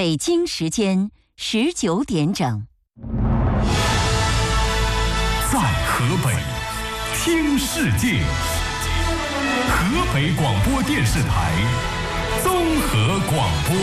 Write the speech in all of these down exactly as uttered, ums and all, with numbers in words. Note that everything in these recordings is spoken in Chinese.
北京时间十九点整。 在河北听世界，河北广播电视台综合广播。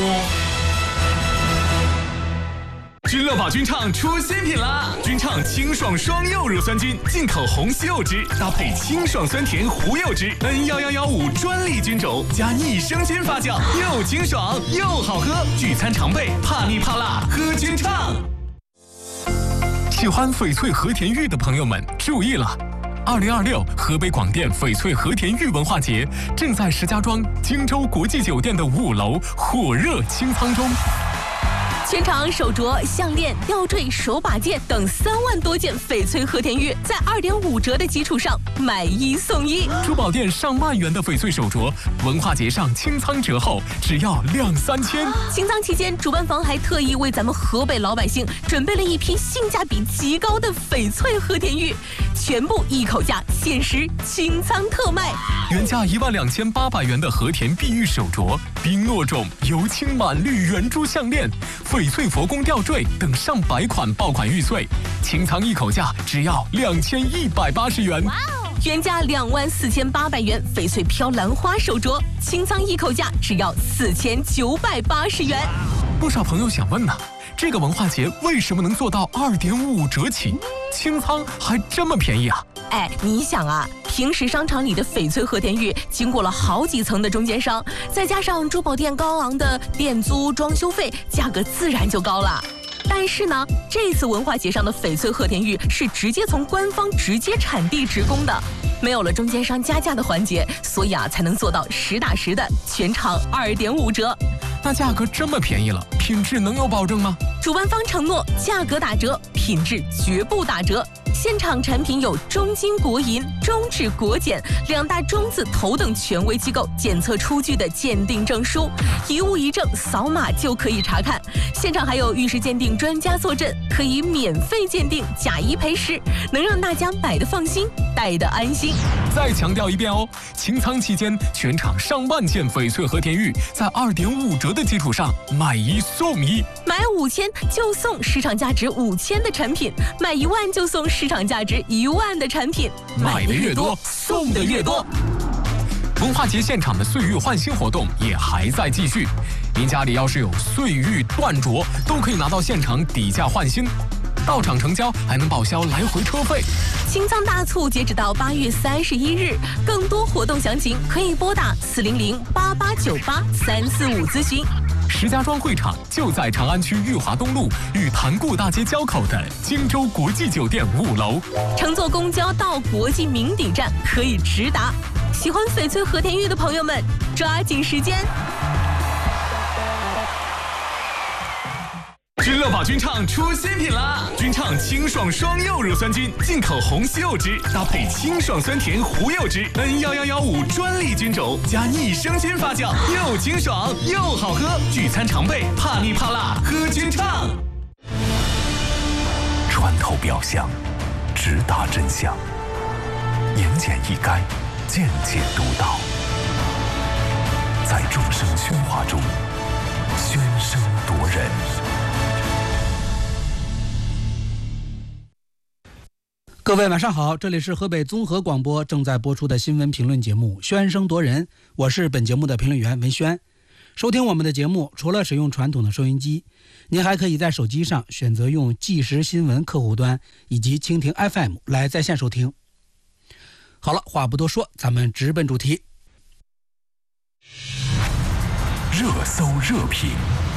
君乐宝君畅出新品啦！君畅清爽双柚乳酸菌，进口红西柚汁搭配清爽酸甜胡柚汁 N 一一五专利菌种加益生菌发酵，又清爽又好喝，聚餐常备，怕腻怕辣喝君畅。喜欢翡翠和田玉的朋友们注意了！二零二六河北广电翡翠和田玉文化节正在石家庄荆州国际酒店的五楼火热清仓中。 全场手镯、项链、吊坠、手把件等三万多件翡翠和田玉，在二点五折的基础上买一送一。 珠宝店上万元的翡翠手镯，文化节上清仓折后只要两三千。 清仓期间，主办方还特意为咱们河北老百姓准备了一批性价比极高的翡翠和田玉，全部一口价，限时清仓特卖。 原价一万两千八百元的和田碧玉手镯、冰诺种油青满绿圆珠项链、翡翠佛宫吊坠等上百款爆款玉碎，清仓一口价只要两千一百八十元。 哇哦！原价两万四千八百元翡翠飘兰花手镯，清仓一口价只要四千九百八十元。 不少朋友想问呢、啊，这个文化节为什么能做到二点五折起，清仓还这么便宜啊？ 哎，你想啊，平时商场里的翡翠和田玉经过了好几层的中间商，再加上珠宝店高昂的店租、装修费，价格自然就高了。但是呢，这次文化节上的翡翠和田玉是直接从官方直接产地直供的，没有了中间商加价的环节，所以啊，才能做到实打实的全场二点五折。 那价格这么便宜了，品质能有保证吗？ 主办方承诺价格打折，品质绝不打折。现场产品有中金国银、中质国检两大中字头等权威机构检测出具的鉴定证书，一物一证，扫码就可以查看。现场还有玉石鉴定专家坐镇，可以免费鉴定，假一赔十，能让大家买得放心，戴得安心。 再强调一遍哦，清仓期间全场上万件翡翠和田玉在二点五折的基础上买一送一， 买五千就送市场价值五千的产品，买一万就送市场价值一万的产品， 买的越多，送的越多。文化节现场的岁玉换新活动也还在继续，您家里要是有岁玉断镯，都可以拿到现场底价换新，到场成交还能报销来回车费。 清仓大促截止到八月三十一日，更多活动详情可以拨打四零零八八九八三四五咨询。 石家庄会场就在长安区裕华东路与潭固大街交口的荆州国际酒店五楼。 乘坐公交到国际名鼎站可以直达。喜欢翡翠和田玉的朋友们，抓紧时间！ 君乐宝君畅出新品啦！君畅清爽双柚乳酸菌，进口红西柚汁搭配清爽酸甜胡柚汁 N 一一五专利菌种加益生菌发酵，又清爽又好喝，聚餐常备，怕腻怕辣喝君畅。穿透表象，直达真相，言简意赅，见解独到，在众生喧哗中喧声夺人。 各位晚上好，这里是河北综合广播正在播出的新闻评论节目《喧声夺人》，我是本节目的评论员文轩。收听我们的节目，除了使用传统的收音机，您还可以在手机上选择用即时新闻客户端以及蜻蜓 F M 来在线收听。好了，话不多说，咱们直奔主题。 热搜热评，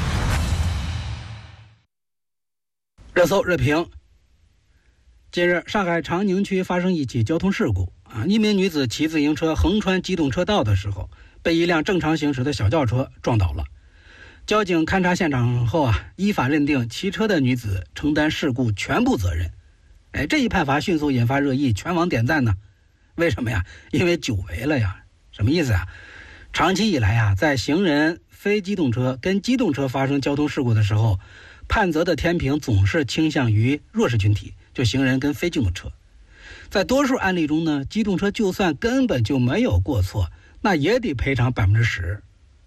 热搜热评。近日，上海长宁区发生一起交通事故啊，一名女子骑自行车横穿机动车道的时候，被一辆正常行驶的小轿车撞倒了。交警勘察现场后啊，依法认定骑车的女子承担事故全部责任。哎，这一判罚迅速引发热议，全网点赞呢。为什么呀？因为久违了呀。什么意思啊？长期以来啊，在行人、非机动车跟机动车发生交通事故的时候，判责的天平总是倾向于弱势群体，就行人跟非机动车。在多数案例中呢，机动车就算根本就没有过错，那也得赔偿百分之十。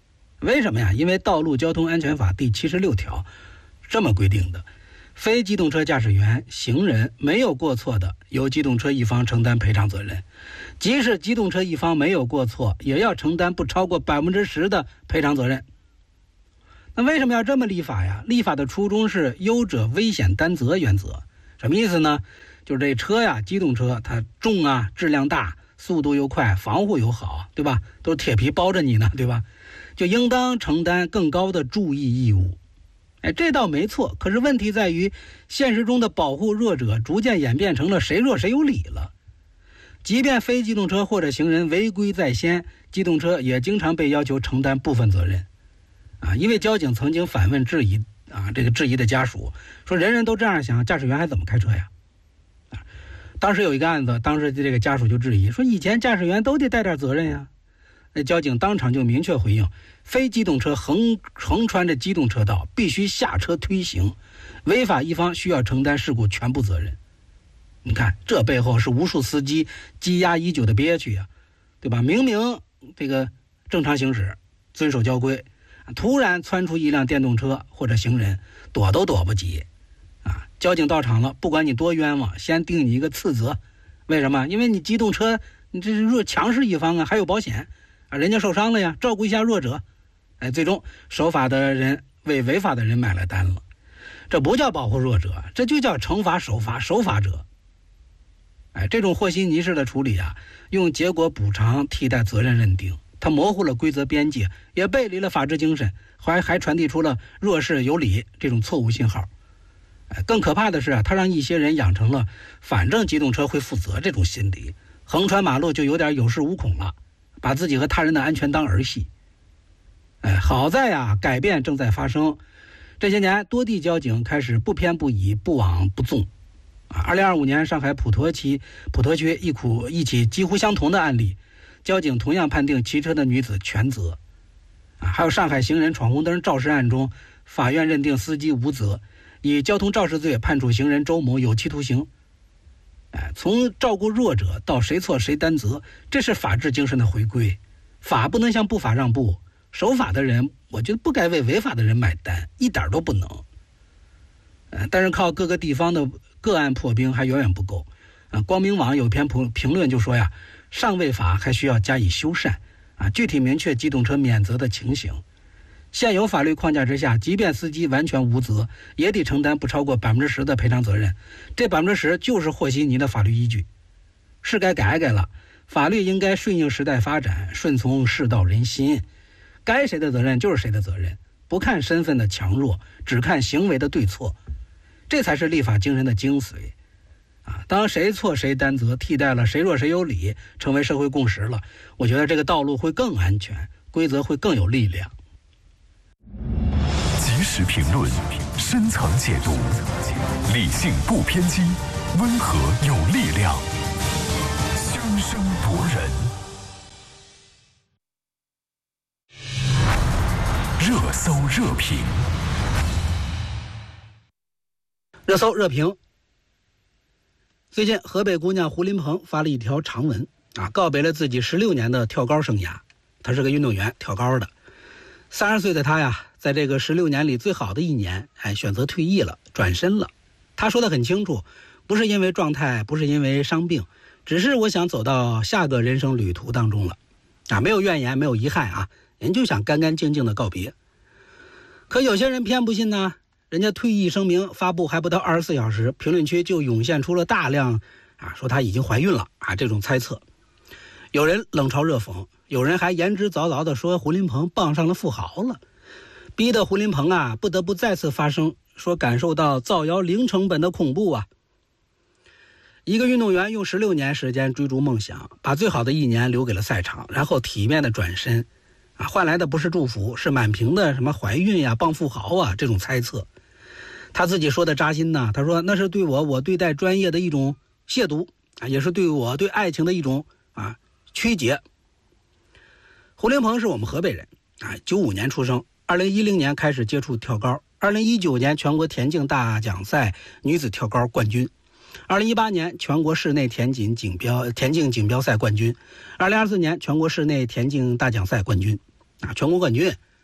为什么呀？因为《道路交通安全法》第七十六条这么规定的：非机动车驾驶员、行人没有过错的，由机动车一方承担赔偿责任；即使机动车一方没有过错，也要承担不超过百分之十的赔偿责任。那为什么要这么立法呀？立法的初衷是优者危险担责原则。什么意思呢？就是这车呀，机动车它重啊，质量大，速度又快，防护又好，对吧？都是铁皮包着你呢，对吧？就应当承担更高的注意义务。哎，这倒没错，可是问题在于现实中的保护弱者逐渐演变成了谁弱谁有理了。即便非机动车或者行人违规在先，机动车也经常被要求承担部分责任。啊，因为交警曾经反问质疑啊，这个质疑的家属说，人人都这样想，驾驶员还怎么开车呀？啊，当时有一个案子，当时这个家属就质疑说，以前驾驶员都得带点责任呀。那交警当场就明确回应，非机动车横横穿着机动车道，必须下车推行，违法一方需要承担事故全部责任。你看，这背后是无数司机积压已久的憋屈呀，对吧？明明这个正常行驶，遵守交规，突然窜出一辆电动车或者行人，躲都躲不及啊！交警到场了，不管你多冤枉，先定你一个次责。为什么？因为你机动车你这是弱强势一方啊，还有保险啊，人家受伤了呀，照顾一下弱者。哎，最终守法的人为违法的人买了单了。这不叫保护弱者，这就叫惩罚守法守法者。哎，这种和稀泥式的处理啊，用结果补偿替代责任认定，它模糊了规则边界，也背离了法治精神，还还传递出了弱势有理这种错误信号。哎，更可怕的是啊，它让一些人养成了反正机动车会负责这种心理，横穿马路就有点有恃无恐了，把自己和他人的安全当儿戏。哎，好在呀，改变正在发生。这些年，多地交警开始不偏不倚、不枉不纵。啊，二零二五年上海普陀区普陀区一苦一起几乎相同的案例，交警同样判定骑车的女子全责。啊，还有上海行人闯红灯肇事案中，法院认定司机无责，以交通肇事罪判处行人周某有期徒刑。哎，从照顾弱者到谁错谁担责，这是法治精神的回归。法不能向不法让步，守法的人，我觉得不该为违法的人买单，一点都不能。呃，但是靠各个地方的个案破冰还远远不够。啊，光明网有篇评论就说呀，上位法还需要加以修缮，啊，具体明确机动车免责的情形。现有法律框架之下，即便司机完全无责，也得承担不超过百分之十的赔偿责任。这百分之十就是和稀泥的法律依据，是该改改了。法律应该顺应时代发展，顺从世道人心，该谁的责任就是谁的责任，不看身份的强弱，只看行为的对错，这才是立法精神的精髓。啊，当谁错谁担责替代了谁弱谁有理，成为社会共识了，我觉得这个道路会更安全，规则会更有力量。 及时评论，深层解读，理性不偏激，温和有力量，声声夺人。热搜热评， 热搜热评。最近，河北姑娘胡林鹏发了一条长文啊，告别了自己十六年的跳高生涯。她是个运动员，跳高的。三十岁的她呀，在这个十六年里最好的一年，哎，选择退役了，转身了。她说得很清楚，不是因为状态，不是因为伤病，只是我想走到下个人生旅途当中了，啊，没有怨言，没有遗憾啊，人就想干干净净的告别。可有些人偏不信呢。人家退役声明发布还不到二十四小时，评论区就涌现出了大量啊说她已经怀孕了啊这种猜测。有人冷嘲热讽，有人还言之凿凿的说胡林鹏傍上了富豪了，逼得胡林鹏啊不得不再次发声，说感受到造谣零成本的恐怖啊。一个运动员用十六年时间追逐梦想，把最好的一年留给了赛场，然后体面的转身啊，换来的不是祝福，是满屏的什么怀孕呀、傍富豪啊这种猜测。他自己说的扎心呢，他说那是对我我对待专业的一种亵渎啊，也是对我对爱情的一种啊曲解。胡林鹏是我们河北人啊，九五年出生，二零一零年开始接触跳高，二零一九年全国田径大奖赛女子跳高冠军，二零一八年全国室内田径锦标田径锦标赛冠军，二零二四年全国室内田径大奖赛冠军啊，全国冠军。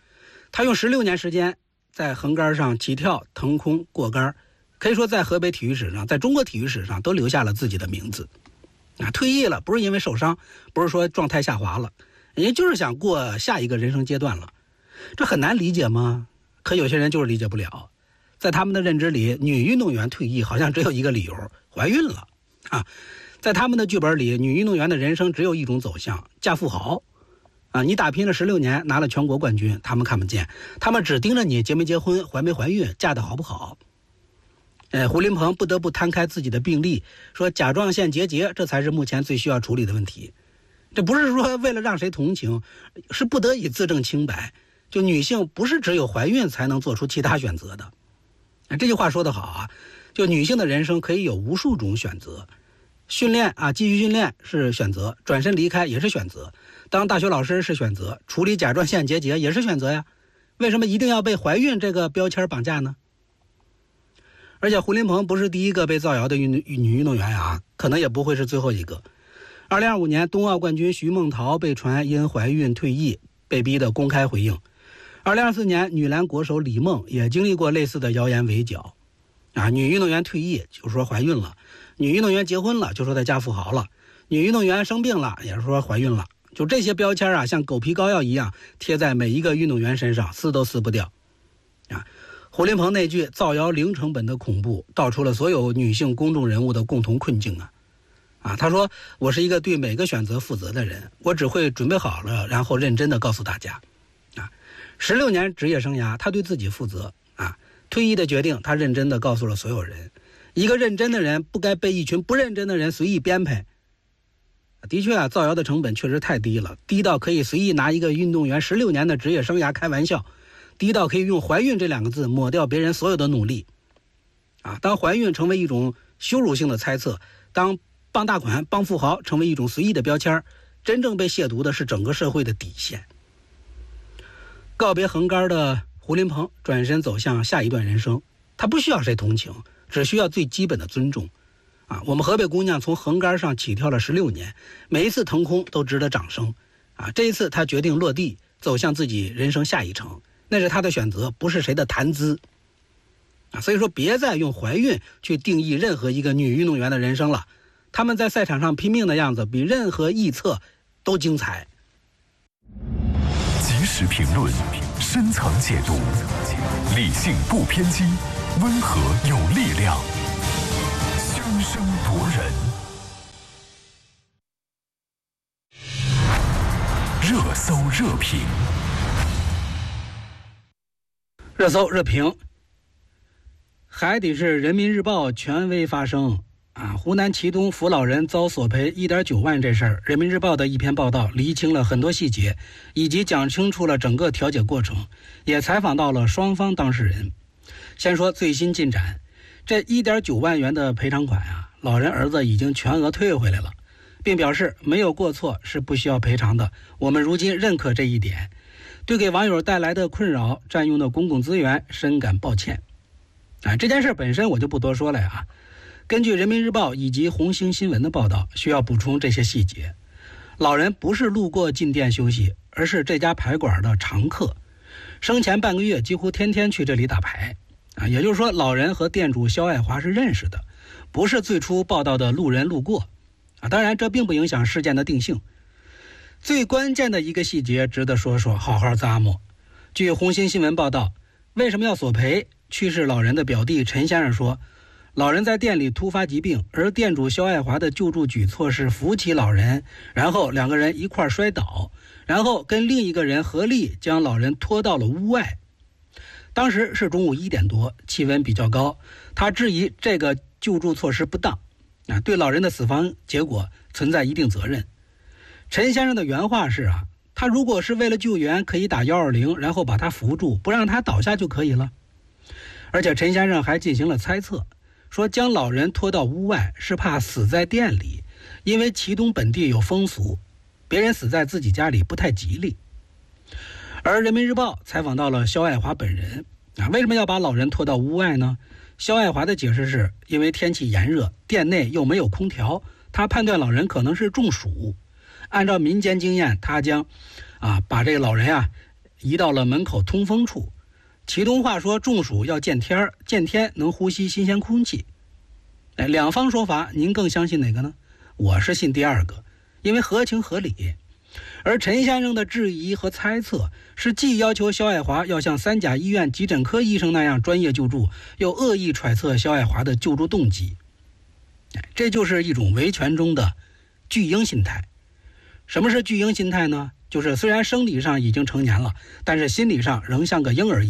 他用十六年时间在横杆上起跳、腾空、过杆，可以说在河北体育史上，在中国体育史上都留下了自己的名字。啊，退役了不是因为受伤，不是说状态下滑了，也就是想过下一个人生阶段了。这很难理解吗？可有些人就是理解不了。在他们的认知里，女运动员退役好像只有一个理由，怀孕了啊。在他们的剧本里，女运动员的人生只有一种走向，嫁富豪啊。你打拼了十六年，拿了全国冠军，他们看不见，他们只盯着你结没结婚、怀没怀孕、嫁得好不好。呃，胡林鹏不得不摊开自己的病历，说甲状腺结节，这才是目前最需要处理的问题。这不是说为了让谁同情，是不得已自证清白。就女性不是只有怀孕才能做出其他选择的。这句话说得好啊，就女性的人生可以有无数种选择。训练啊，继续训练是选择，转身离开也是选择，当大学老师是选择，处理甲状腺结节也是选择呀。为什么一定要被怀孕这个标签绑架呢？而且胡林鹏不是第一个被造谣的女运动员啊，可能也不会是最后一个。二零二五年冬奥冠军徐梦桃被传因怀孕退役，被逼得公开回应。二零二四年女篮国手李梦也经历过类似的谣言围剿。啊，女运动员退役就说怀孕了，女运动员结婚了就说她嫁富豪了，女运动员生病了也说怀孕了。就这些标签啊，像狗皮膏药一样贴在每一个运动员身上，撕都撕不掉。啊，胡林鹏那句造谣零成本的恐怖，道出了所有女性公众人物的共同困境啊！啊，他说我是一个对每个选择负责的人，我只会准备好了，然后认真的告诉大家。啊，十六年职业生涯，他对自己负责啊，退役的决定他认真的告诉了所有人。一个认真的人不该被一群不认真的人随意编排。的确啊，造谣的成本确实太低了，低到可以随意拿一个运动员十六年的职业生涯开玩笑。低到可以用怀孕这两个字抹掉别人所有的努力。啊，当怀孕成为一种羞辱性的猜测，当傍大款傍富豪成为一种随意的标签，真正被亵渎的是整个社会的底线。告别横杆的胡林鹏转身走向下一段人生，他不需要谁同情，只需要最基本的尊重。啊，我们河北姑娘从横杆上起跳了十六年，每一次腾空都值得掌声。啊，这一次她决定落地，走向自己人生下一程。那是他的选择，不是谁的谈资啊！所以说，别再用怀孕去定义任何一个女运动员的人生了。她们在赛场上拼命的样子，比任何臆测都精彩。 及时评论，深层解读，理性不偏激，温和有力量，声声夺人。热搜热评。 热搜热评，还得是人民日报权威发声啊！湖南祁东扶老人遭索赔 一点九万这事儿，人民日报的一篇报道厘清了很多细节，以及讲清楚了整个调解过程，也采访到了双方当事人。先说最新进展，这 一点九万元的赔偿款啊，老人儿子已经全额退回来了，并表示没有过错是不需要赔偿的，我们如今认可这一点。对给网友带来的困扰、占用的公共资源深感抱歉。啊，这件事本身我就不多说了呀。根据人民日报以及红星新闻的报道，需要补充这些细节。老人不是路过进店休息，而是这家牌馆的常客，生前半个月几乎天天去这里打牌。啊，也就是说，老人和店主肖爱华是认识的，不是最初报道的路人路过。啊，当然这并不影响事件的定性。最关键的一个细节值得说说，好好咂摸。据红星新闻报道，为什么要索赔？去世老人的表弟陈先生说，老人在店里突发疾病，而店主肖爱华的救助举措是扶起老人，然后两个人一块摔倒，然后跟另一个人合力将老人拖到了屋外。当时是中午一点多，气温比较高，他质疑这个救助措施不当，啊，对老人的死亡结果存在一定责任。陈先生的原话是啊，他如果是为了救援，可以打一二零，然后把他扶住，不让他倒下就可以了。而且陈先生还进行了猜测，说将老人拖到屋外是怕死在店里，因为祁东本地有风俗，别人死在自己家里不太吉利。而人民日报采访到了肖爱华本人啊，为什么要把老人拖到屋外呢？肖爱华的解释是因为天气炎热，店内又没有空调，他判断老人可能是中暑。按照民间经验，他将啊把这个老人啊移到了门口通风处。启东话说中暑要见天儿，见天能呼吸新鲜空气。哎，两方说法，您更相信哪个呢？我是信第二个，因为合情合理。而陈先生的质疑和猜测是既要求肖爱华要像三甲医院急诊科医生那样专业救助，又恶意揣测肖爱华的救助动机。这就是一种维权中的巨婴心态。什么是巨婴心态呢？就是虽然生理上已经成年了，但是心理上仍像个婴儿一样。